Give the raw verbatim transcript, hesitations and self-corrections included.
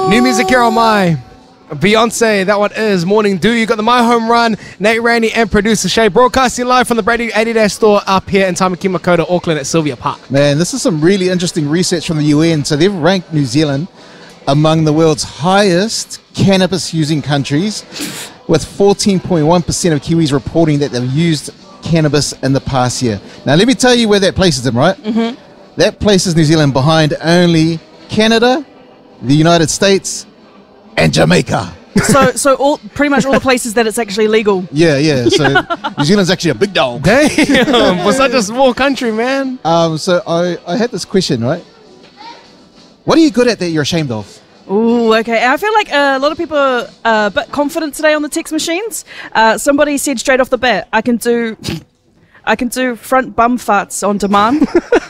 New music here on My. Beyonce, that one is Morning Dew. You got the My Home Run, Nate Raney and producer Shay, broadcasting live from the brand new Adidas store up here in Tamaki Makaurau, Auckland at Sylvia Park. Man, this is some really interesting research from the U N. So they've ranked New Zealand among the world's highest cannabis-using countries, with fourteen point one percent of Kiwis reporting that they've used cannabis in the past year. Now, let me tell you where that places them, right? Mm-hmm. That places New Zealand behind only Canada, the United States, and Jamaica. So, so all pretty much all the places that it's actually legal. Yeah, yeah. So New Zealand's actually a big dog. Damn, for such a small country, man. Um, so I, I had this question, right? What are you good at that you're ashamed of? Ooh, okay. I feel like uh, a lot of people are uh, a bit confident today on the text machines. Uh, somebody said straight off the bat, I can do, I can do front bum farts on demand.